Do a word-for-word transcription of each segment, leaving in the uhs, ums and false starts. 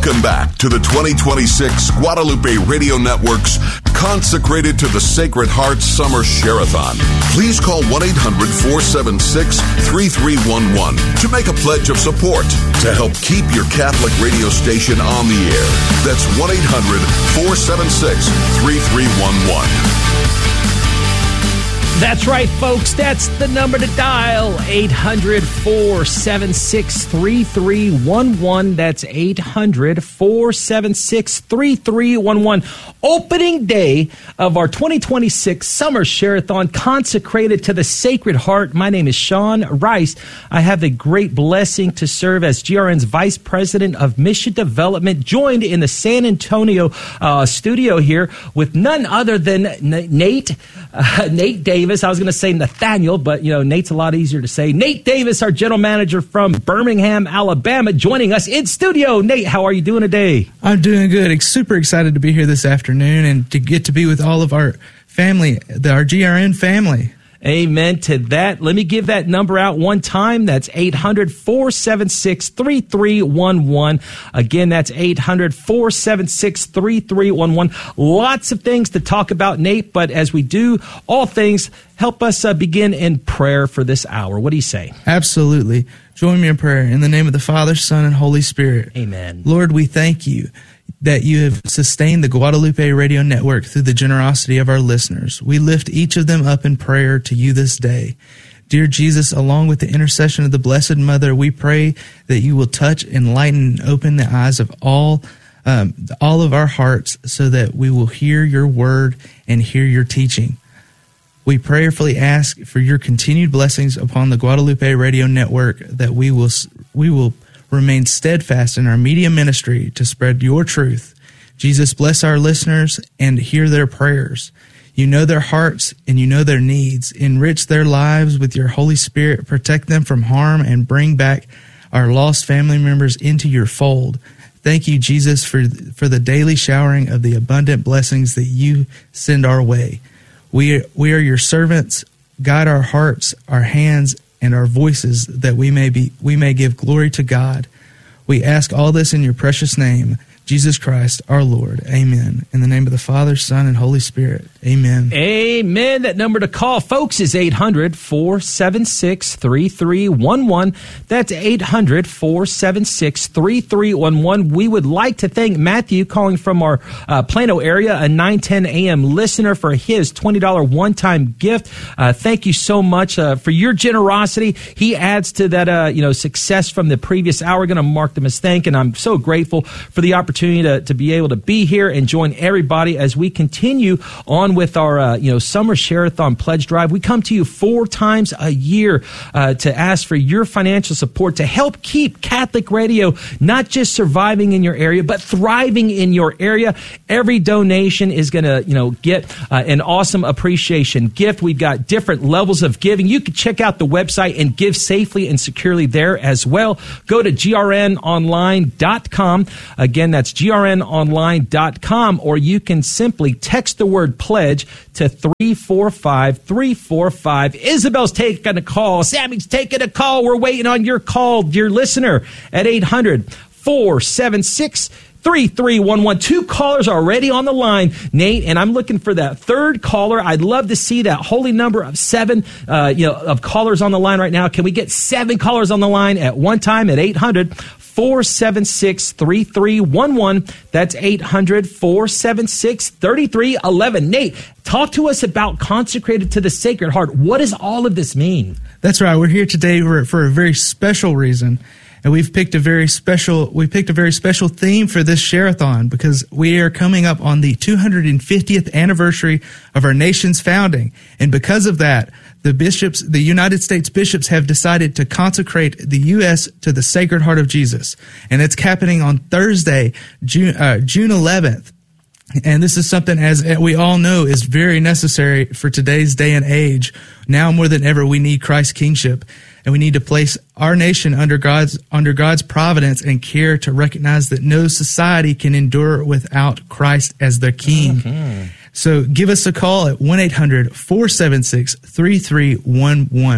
Welcome back to the twenty twenty-six Guadalupe Radio Network's Consecrated to the Sacred Heart Summer Share-a-thon. Please call one eight hundred four seven six three three one one to make a pledge of support to help keep your Catholic radio station on the air. That's one eight hundred four seven six three three one one. That's right, folks. That's the number to dial. eight hundred four seven six three three one one. That's eight hundred four seven six three three one one. Opening day of our twenty twenty-six Summer Share-a-thon, consecrated to the Sacred Heart. My name is Sean Rice. I have the great blessing to serve as G R N's Vice President of Mission Development, joined in the San Antonio uh, studio here with none other than N- Nate, uh, Nate Davis. I was going to say Nathaniel, but, you know, Nate's a lot easier to say. Nate Davis, our general manager from Birmingham, Alabama, joining us in studio. Nate, how are you doing today? I'm doing good. Super excited to be here this afternoon and to get to be with all of our family, our G R N family. Amen to that. Let me give that number out one time. That's eight hundred four seven six three three one one. Again, that's eight hundred four seven six three three one one. Lots of things to talk about, Nate, but as we do all things, help us uh, begin in prayer for this hour. What do you say? Absolutely. Join me in prayer. In the name of the Father, Son, and Holy Spirit. Amen. Lord, we thank you that you have sustained the Guadalupe Radio Network through the generosity of our listeners. We lift each of them up in prayer to you this day. Dear Jesus, along with the intercession of the Blessed Mother, we pray that you will touch, enlighten, and open the eyes of all um, all of our hearts so that we will hear your word and hear your teaching. We prayerfully ask for your continued blessings upon the Guadalupe Radio Network, that we will we will remain steadfast in our media ministry to spread your truth. Jesus, bless our listeners and hear their prayers. You know their hearts and you know their needs. Enrich their lives with your Holy Spirit. Protect them from harm and bring back our lost family members into your fold. Thank you, Jesus, for, for the daily showering of the abundant blessings that you send our way. We, we are your servants. Guide our hearts, our hands, and our voices, that we may be we may give glory to God. We ask all this in your precious name, Jesus Christ, our Lord. Amen. In the name of the Father, Son, and Holy Spirit. Amen. Amen. That number to call, folks, is eight hundred four seven six three three one one. That's eight hundred four seven six three three one one. We would like to thank Matthew, calling from our uh, Plano area, a nine ten a.m. listener, for his twenty dollars one-time gift. Uh, thank you so much uh, for your generosity. He adds to that uh, you know, success from the previous hour. We're going to mark them as thank, and I'm so grateful for the opportunity To, to be able to be here and join everybody as we continue on with our uh, you know Summer Share-a-thon Pledge Drive. We come to you four times a year uh, to ask for your financial support to help keep Catholic radio not just surviving in your area, but thriving in your area. Every donation is going to you know get uh, an awesome appreciation gift. We've got different levels of giving. You can check out the website and give safely and securely there as well. Go to G R N online dot com. Again, that's G R N online dot com, or you can simply text the word pledge to three four five three four five. Isabel's taking a call. Sammy's taking a call. We're waiting on your call, dear listener, at eight hundred four seven six three three one one. Two callers already on the line, Nate, and I'm looking for that third caller. I'd love to see that holy number of seven uh, you know, of callers on the line right now. Can we get seven callers on the line at one time at eight hundred four seven six three three one one? That's eight hundred four seven six three three one one. Nate, talk to us about Consecrated to the Sacred Heart. What does all of this mean? That's right. We're here today for, for a very special reason. And we've picked a very special we picked a very special theme for this share-a-thon, because we are coming up on the two hundred fiftieth anniversary of our nation's founding. And because of that, the bishops, the United States bishops, have decided to consecrate the U S to the Sacred Heart of Jesus. And it's happening on Thursday, June, uh, June eleventh. And this is something, as we all know, is very necessary for today's day and age. Now more than ever, we need Christ's kingship. And we need to place our nation under God's under God's providence and care, to recognize that no society can endure without Christ as their king. Mm-hmm. So give us a call at one eight hundred four seven six three three one one.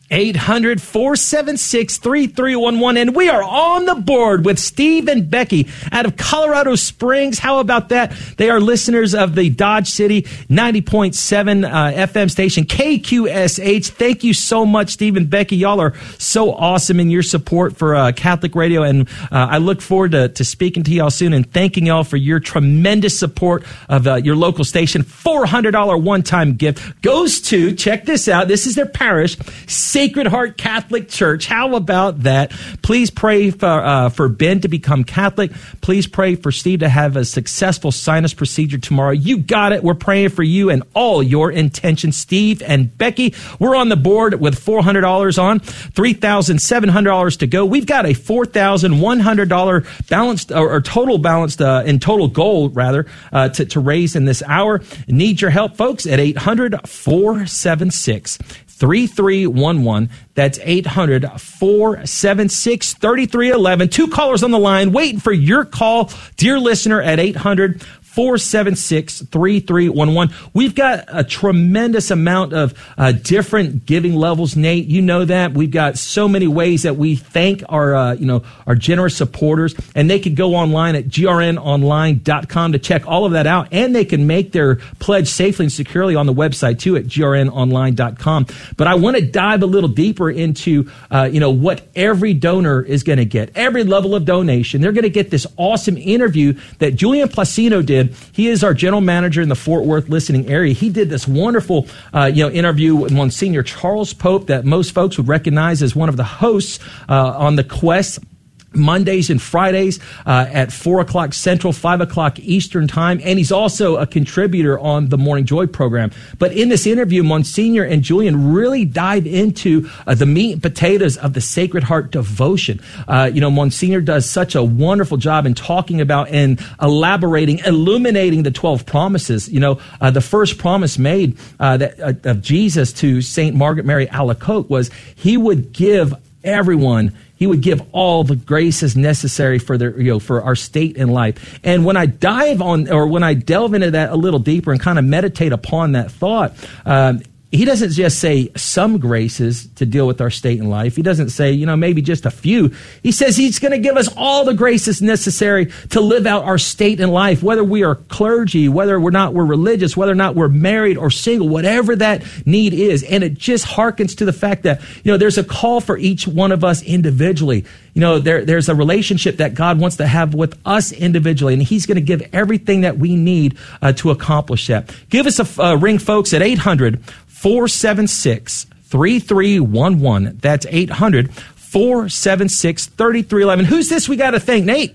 eight hundred, four seven six, three three one one. And we are on the board with Steve and Becky out of Colorado Springs. How about that? They are listeners of the Dodge City ninety point seven uh, F M station, K Q S H. Thank you so much, Steve and Becky. Y'all are so awesome in your support for uh, Catholic Radio. And uh, I look forward to, to speaking to y'all soon and thanking y'all for your tremendous support of uh, your local station. four hundred dollars one-time gift goes to, check this out, this is their parish, Sacred Heart Catholic Church. How about that? Please pray for uh, for Ben to become Catholic. Please pray for Steve to have a successful sinus procedure tomorrow. You got it. We're praying for you and all your intentions. Steve and Becky, we're on the board with four hundred dollars on, three thousand seven hundred dollars to go. We've got a four thousand one hundred dollars balanced or, or total balanced uh, in total goal rather uh, to, to raise in this hour. Need your help, folks, at eight hundred, four seven six, three three one one. That's eight hundred, four seven six, three three one one. Two callers on the line waiting for your call, dear listener, at eight hundred, four seven six, three three one one. We've got a tremendous amount of uh, different giving levels, Nate. You know that. We've got so many ways that we thank our, uh, you know, our generous supporters, and they can go online at g r n online dot com to check all of that out, and they can make their pledge safely and securely on the website too at g r n online dot com. But I want to dive a little deeper into, uh, you know, what every donor is going to get. Every level of donation, they're going to get this awesome interview that Julian Placino did. He is our general manager in the Fort Worth listening area. He did this wonderful, uh, you know, interview with Monsignor Charles Pope that most folks would recognize as one of the hosts uh, on the Quest Mondays and Fridays uh, at four o'clock Central, five o'clock Eastern time. And he's also a contributor on the Morning Joy program. But in this interview, Monsignor and Julian really dive into uh, the meat and potatoes of the Sacred Heart devotion. Uh, you know, Monsignor does such a wonderful job in talking about and elaborating, illuminating the twelve promises. You know, uh, the first promise made uh, that, uh, of Jesus to Saint Margaret Mary Alacoque was he would give everyone He would give all the graces necessary for their, you know, for our state in life. And when I dive on, or when I delve into that a little deeper and kind of meditate upon that thought, um, he doesn't just say some graces to deal with our state in life. He doesn't say, you know, maybe just a few. He says he's going to give us all the graces necessary to live out our state in life, whether we are clergy, whether we're not we're religious, whether or not we're married or single, whatever that need is. And it just harkens to the fact that, you know, there's a call for each one of us individually. You know, there, there's a relationship that God wants to have with us individually, and he's going to give everything that we need uh, to accomplish that. Give us a uh, ring, folks, at eight hundred, four seven six, three three one one. That's eight hundred, four seven six, three three one one. Who's this we got to thank, Nate?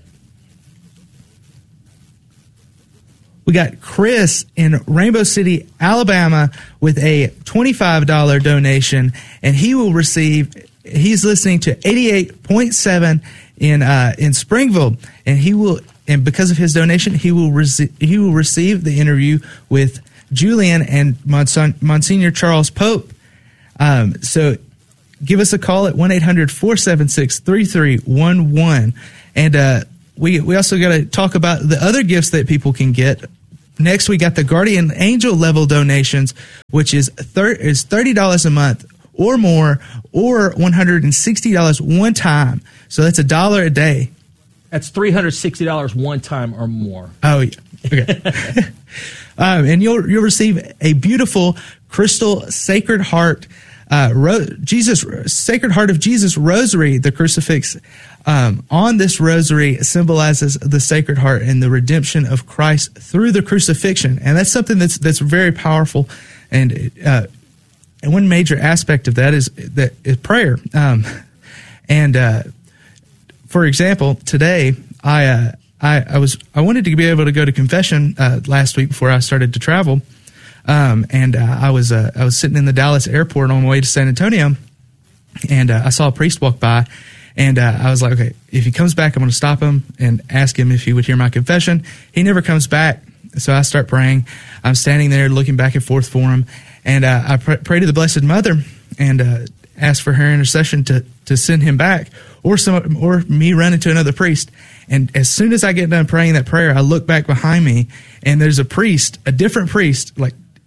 We got Chris in Rainbow City, Alabama, with a twenty-five dollars donation, and he will receive, he's listening to eighty-eight point seven in uh, in Springville, and he will, and because of his donation, he will rece- he will receive the interview with Julian and Monson- Monsignor Charles Pope. Um, so give us a call at one eight hundred, four seven six, three three one one. And uh, we we also got to talk about the other gifts that people can get. Next, we got the Guardian Angel level donations, which is, thir- is thirty dollars a month or more, or one hundred sixty dollars one time. So that's a dollar a day. That's three hundred sixty dollars one time or more. Oh, yeah. Okay. Um, and you'll you'll receive a beautiful crystal Sacred Heart, uh, ro- Jesus Sacred Heart of Jesus Rosary. The crucifix um, on this rosary symbolizes the Sacred Heart and the redemption of Christ through the crucifixion, and that's something that's that's very powerful. And uh, and one major aspect of that is that is prayer. Um, and uh, for example, today I. Uh, I, I was I wanted to be able to go to confession uh, last week before I started to travel, um, and uh, I was uh, I was sitting in the Dallas airport on my way to San Antonio, and uh, I saw a priest walk by, and uh, I was like, okay, if he comes back, I'm going to stop him and ask him if he would hear my confession. He never comes back, so I start praying. I'm standing there looking back and forth for him, and uh, I pr- pray to the Blessed Mother and uh, ask for her intercession to to send him back, or some or me run into another priest. And as soon as I get done praying that prayer, I look back behind me, and there's a priest, a different priest. Like,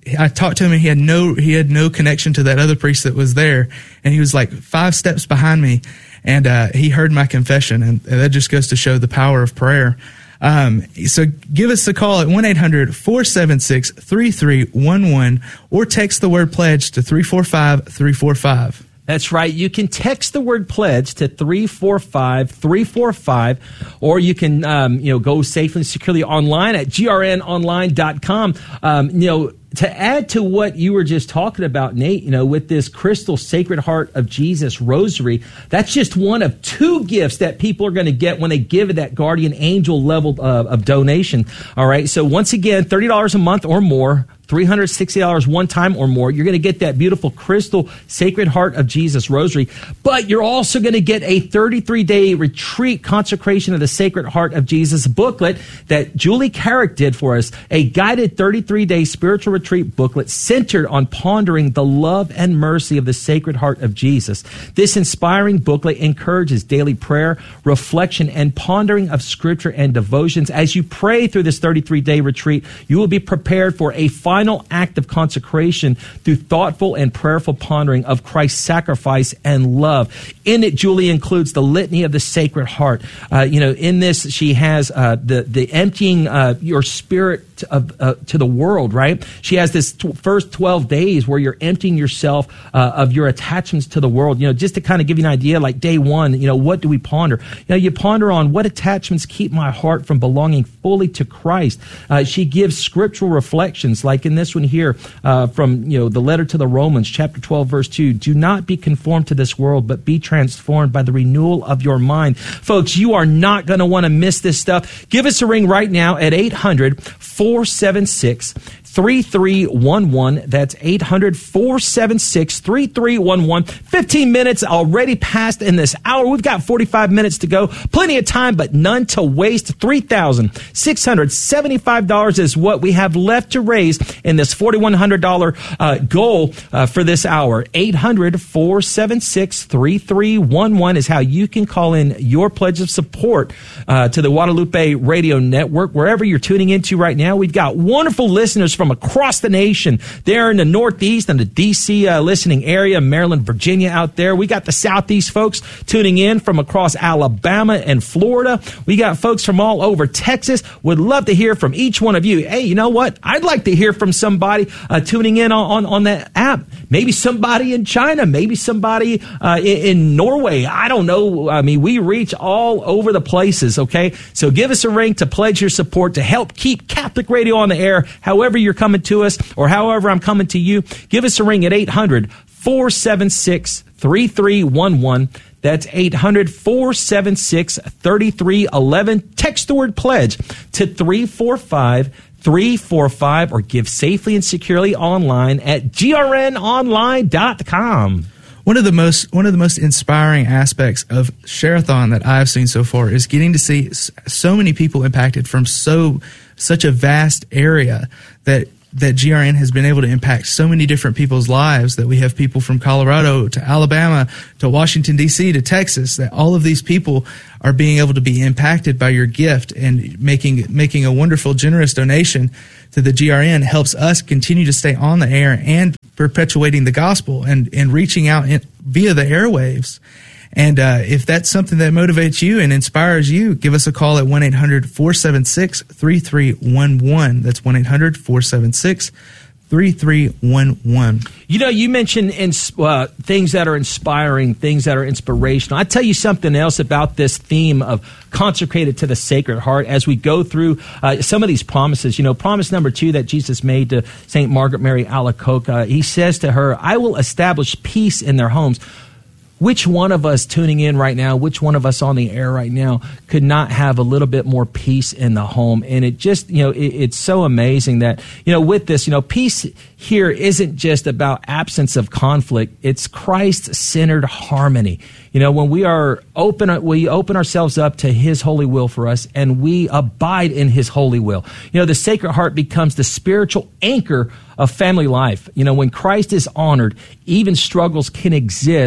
I talked to him, and he had no he had no connection to that other priest that was there, and he was like five steps behind me, and uh, he heard my confession, and that just goes to show the power of prayer. Um, so give us a call at one eight hundred four seven six three three one one or text the word pledge to three four five three four five. That's right. You can text the word pledge to three four five three four five, or you can um, you know go safely and securely online at G R N online dot com. Um, you know, to add to what you were just talking about, Nate, you know, with this Crystal Sacred Heart of Jesus Rosary, that's just one of two gifts that people are going to get when they give that guardian angel level of, of donation. All right. So once again, thirty dollars a month or more, three hundred sixty dollars one time or more, you're going to get that beautiful Crystal Sacred Heart of Jesus Rosary. But you're also going to get a thirty-three day retreat consecration of the Sacred Heart of Jesus booklet that Julie Carrick did for us, a guided thirty-three day spiritual retreat booklet centered on pondering the love and mercy of the Sacred Heart of Jesus. This inspiring booklet encourages daily prayer, reflection, and pondering of scripture and devotions. As you pray through this thirty-three day retreat, you will be prepared for a final act of consecration through thoughtful and prayerful pondering of Christ's sacrifice and love. In it, Julie includes the litany of the Sacred Heart. Uh, you know, in this, she has uh, the the emptying uh, your spirit of, uh, to the world, right? She has this t- first twelve days where you're emptying yourself uh, of your attachments to the world. You know, just to kind of give you an idea, like day one, you know, what do we ponder? You know, you ponder on what attachments keep my heart from belonging fully to Christ. Uh, she gives scriptural reflections, like in this one here, uh, from, you know, the letter to the Romans, chapter twelve, verse two. Do not be conformed to this world, but be transformed by the renewal of your mind. Folks, you are not going to want to miss this stuff. Give us a ring right now at eight hundred four seven six three three one one. That's eight hundred four seven six three three one one. fifteen minutes already passed in this hour. We've got forty-five minutes to go. Plenty of time, but none to waste. three thousand six hundred seventy-five dollars is what we have left to raise in this four thousand one hundred dollars uh, goal uh, for this hour. eight hundred four seven six three three one one is how you can call in your pledge of support uh, to the Guadalupe Radio Network. Wherever you're tuning into right now, we've got wonderful listeners from across the nation. There in the Northeast and the D C uh, listening area, Maryland, Virginia out there. We got the Southeast folks tuning in from across Alabama and Florida. We got folks from all over Texas. Would love to hear from each one of you. Hey, you know what? I'd like to hear from somebody uh, tuning in on, on, on that app. Maybe somebody in China, maybe somebody uh, in, in Norway. I don't know. I mean, we reach all over the places, okay? So give us a ring to pledge your support to help keep Catholic Radio on the air, however you're coming to us or however I'm coming to you. Give us a ring at eight hundred four seven six three three one one. That's eight hundred four seven six three three one one. Text the word pledge to three four five three four five or give safely and securely online at G R N online dot com. One of the most one of the most inspiring aspects of Share-a-thon that I've seen so far is getting to see so many people impacted from so such a vast area that that G R N has been able to impact so many different people's lives, that we have people from Colorado to Alabama to Washington, D C to Texas, that all of these people are being able to be impacted by your gift, and making making a wonderful, generous donation to the G R N helps us continue to stay on the air and perpetuating the gospel and, and reaching out in, via the airwaves. And uh, if that's something that motivates you and inspires you, give us a call at one eight hundred four seven six three three one one. That's one eight hundred four seven six three three one one. You know, you mentioned ins- uh, things that are inspiring, things that are inspirational. I tell you something else about this theme of consecrated to the Sacred Heart as we go through uh, some of these promises. You know, promise number two that Jesus made to Saint Margaret Mary Alacoque, he says to her, I will establish peace in their homes. Which one of us tuning in right now, which one of us on the air right now could not have a little bit more peace in the home? And it just, you know, it, it's so amazing that, you know, with this, you know, peace here isn't just about absence of conflict. It's Christ-centered harmony. You know, when we are open, we open ourselves up to His holy will for us, and we abide in His holy will. You know, the Sacred Heart becomes the spiritual anchor of family life. You know, when Christ is honored, even struggles can exist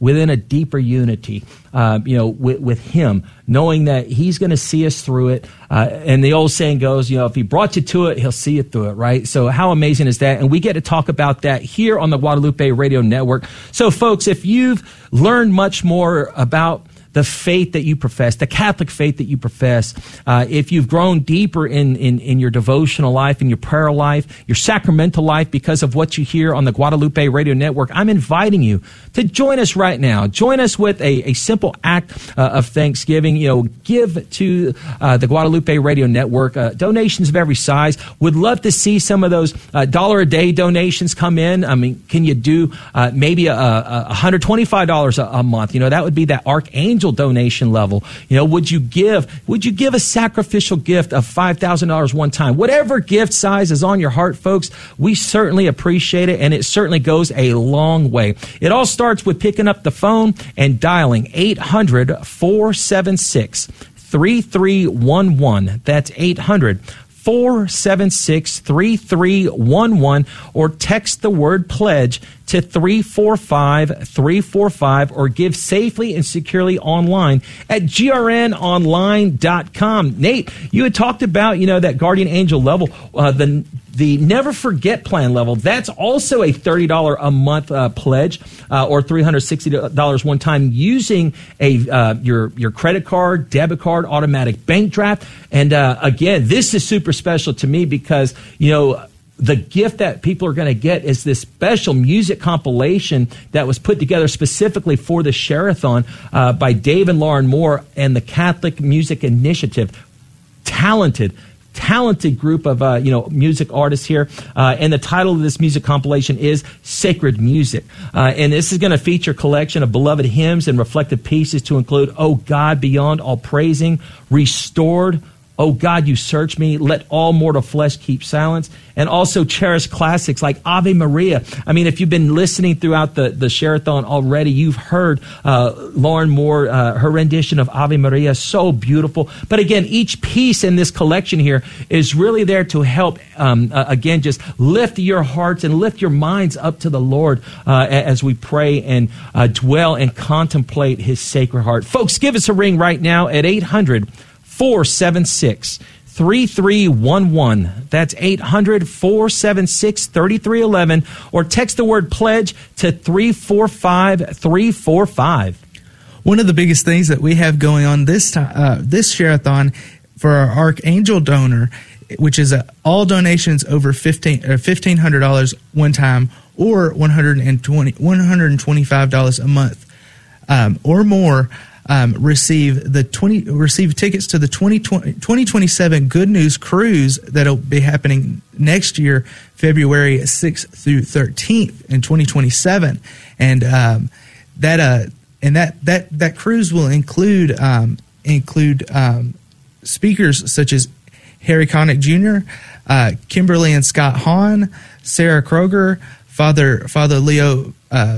within a deeper unity, uh, you know, with, with him, knowing that he's going to see us through it. Uh, and the old saying goes, you know, if he brought you to it, he'll see you through it, right? So how amazing is that? And we get to talk about that here on the Guadalupe Radio Network. So folks, if you've learned much more about the faith that you profess, the Catholic faith that you profess, uh, if you've grown deeper in, in, in your devotional life, in your prayer life, your sacramental life because of what you hear on the Guadalupe Radio Network, I'm inviting you to join us right now. Join us with a, a simple act uh, of thanksgiving. You know, give to uh, the Guadalupe Radio Network, uh, donations of every size. Would love to see some of those uh, dollar a day donations come in. I mean, can you do uh, maybe a, a one hundred twenty-five dollars a, a month? You know, that would be that Archangel donation level. You know, would you give, would you give a sacrificial gift of five thousand dollars one time? Whatever gift size is on your heart, folks, we certainly appreciate it, and it certainly goes a long way. It all starts with picking up the phone and dialing eight hundred, four seven six, three three one one. That's eight hundred, four seven six, three three one one, or text the word pledge to three four five, three four five, or give safely and securely online at G R N online dot com. Nate, you had talked about, you know, that Guardian Angel level, uh, the the Never Forget plan level. That's also a thirty dollars a month uh, pledge, uh, or three hundred sixty dollars one time using a uh, your your credit card, debit card, automatic bank draft. And uh, again, this is super special to me because, you know, the gift that people are going to get is this special music compilation that was put together specifically for the Share-a-thon uh, by Dave and Lauren Moore and the Catholic Music Initiative. Talented, talented group of uh, you know music artists here, uh, and the title of this music compilation is Sacred Music, uh, and this is going to feature a collection of beloved hymns and reflective pieces to include "Oh God, Beyond All Praising," "Restored," "Oh God, You Search Me," "Let All Mortal Flesh Keep Silence," and also cherished classics like Ave Maria. I mean, if you've been listening throughout the, the Share-a-thon already, you've heard uh, Lauren Moore, uh, her rendition of Ave Maria, so beautiful. But again, each piece in this collection here is really there to help, um, uh, again, just lift your hearts and lift your minds up to the Lord uh, as we pray and uh, dwell and contemplate His Sacred Heart. Folks, give us a ring right now at eight hundred, four seven six, three three one one. That's eight hundred, four seven six, three three one one, or text the word pledge to three four five, three four five. One of the biggest things that we have going on this time, uh, this Share-a-thon for our Archangel donor, which is uh, all donations over fifteen hundred dollars uh, fifteen hundred dollars one time, or one hundred twenty, one hundred twenty-five dollars a month um, or more, Um, receive the twenty receive tickets to the twenty twenty-seven Good News Cruise that'll be happening next year, February sixth through thirteenth in twenty twenty-seven, and um, that uh and that that that cruise will include um, include um, speakers such as Harry Connick Junior, uh, Kimberly and Scott Hahn, Sarah Kroger, Father Father Leo. Uh,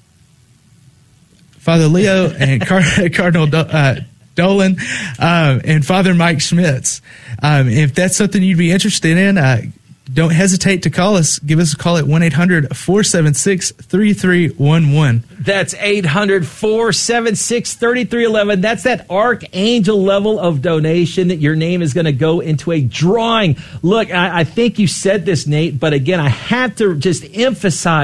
Father Leo and Car- Cardinal Do- uh, Dolan um, and Father Mike Schmitz. Um, if that's something you'd be interested in, uh, don't hesitate to call us. Give us a call at one eight hundred, four seven six, three three one one. That's eight hundred, four seven six, three three one one. That's that Archangel level of donation that your name is going to go into a drawing. Look, I, I think you said this, Nate, but again, I have to just emphasize